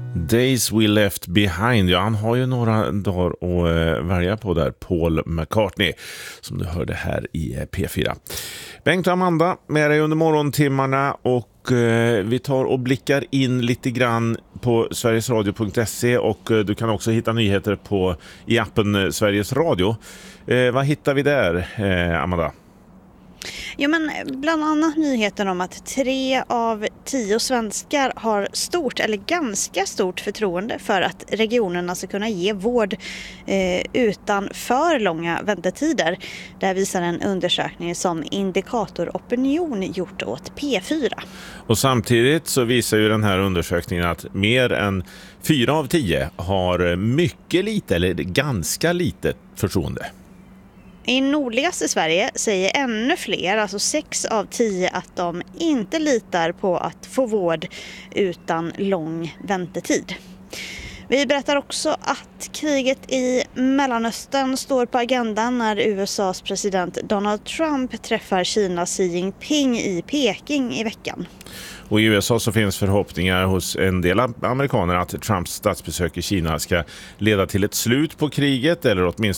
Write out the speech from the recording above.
Days We Left Behind. Ja, han har ju några dagar att välja på där. Paul McCartney, som du hörde här i P4. Bengt och Amanda med dig under morgontimmarna, och vi tar och blickar in lite grann på sverigesradio.se, och du kan också hitta nyheter i appen Sveriges Radio. Vad hittar vi där, Amanda? Jo, men bland annat nyheten om att 3 av 10 svenskar har stort eller ganska stort förtroende för att regionerna ska kunna ge vård utan för långa väntetider. Det här visar en undersökning som Indikator Opinion gjort åt P4. Och samtidigt så visar ju den här undersökningen att mer än 4 av 10 har mycket lite eller ganska lite förtroende. I nordligaste Sverige säger ännu fler, alltså 6 av 10, att de inte litar på att få vård utan lång väntetid. Vi berättar också att kriget i Mellanöstern står på agendan när USAs president Donald Trump träffar Kinas Xi Jinping i Peking i veckan. Och i USA så finns förhoppningar hos en del amerikaner att Trumps statsbesök i Kina ska leda till ett slut på kriget, eller åtminstone